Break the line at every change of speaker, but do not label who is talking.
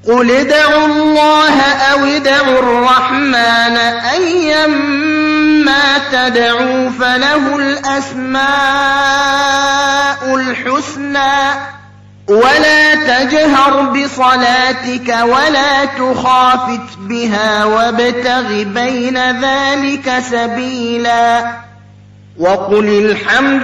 قل ادعوا الله أو ادعوا الرحمن أيما تدعوا فله الأسماء الحسنى ولا تجهر بصلاتك ولا تخافت بها وابتغ بين ذلك سبيلا وقل الحمد